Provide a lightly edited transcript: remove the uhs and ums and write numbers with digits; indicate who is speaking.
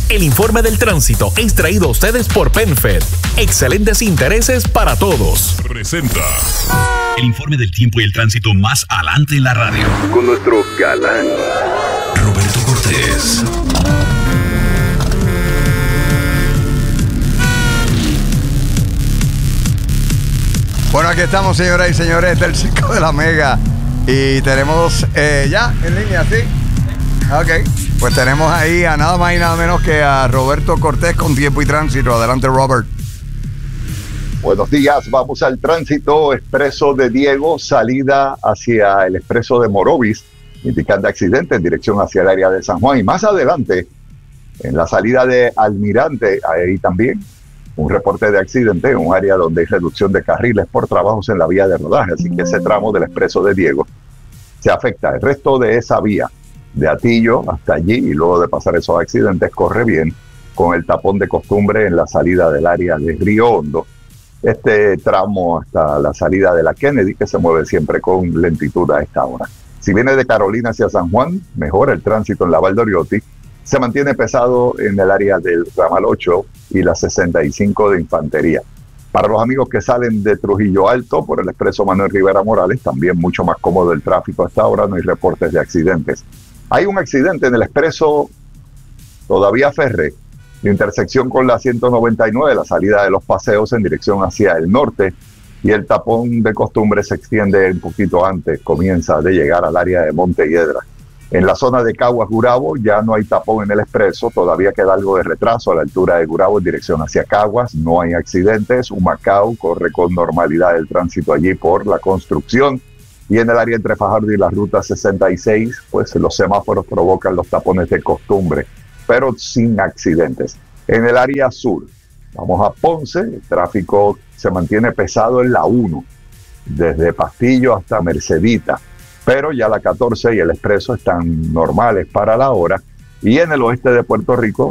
Speaker 1: El informe del tránsito es traído a ustedes por PenFed. Excelentes intereses para todos.
Speaker 2: Presenta el informe del tiempo y el tránsito más adelante en la radio.
Speaker 3: Con nuestro galán
Speaker 2: Roberto Cortés.
Speaker 4: Bueno, aquí estamos, señoras y señores, del Circo de la Mega. Y tenemos ya en línea, ¿sí? Ok. Pues tenemos ahí a nada más y nada menos que a Roberto Cortés con tiempo y tránsito. Adelante, Robert.
Speaker 3: Buenos días, vamos al tránsito. Expreso de Diego, salida hacia el expreso de Morovis, indicando accidente en dirección hacia el área de San Juan. Y más adelante, en la salida de Almirante, ahí también un reporte de accidente en un área donde hay reducción de carriles por trabajos en la vía de rodaje. Así que ese tramo del expreso de Diego se afecta. El resto de esa vía, de Atillo hasta allí, y luego de pasar esos accidentes, corre bien, con el tapón de costumbre en la salida del área de Río Hondo. Este tramo hasta la salida de la Kennedy, que se mueve siempre con lentitud a esta hora. Si viene de Carolina hacia San Juan, mejora el tránsito en la Valdoriotti. Se mantiene pesado en el área del ramal 8 y la 65 de Infantería. Para los amigos que salen de Trujillo Alto por el expreso Manuel Rivera Morales, también mucho más cómodo el tráfico hasta ahora, no hay reportes de accidentes. Hay un accidente en el expreso todavía Ferré, de intersección con la 199, la salida de Los Paseos en dirección hacia el norte, y el tapón de costumbre se extiende un poquito antes, comienza de llegar al área de Montehiedra. En la zona de Caguas-Gurabo ya no hay tapón en el expreso, todavía queda algo de retraso a la altura de Gurabo en dirección hacia Caguas, no hay accidentes. Humacao corre con normalidad el tránsito allí por la construcción, y en el área entre Fajardo y la ruta 66, pues los semáforos provocan los tapones de costumbre, pero sin accidentes. En el área sur, vamos a Ponce, el tráfico se mantiene pesado en la 1, desde Pastillo hasta Mercedita, pero ya la 14 y el expreso están normales para la hora. Y en el oeste de Puerto Rico,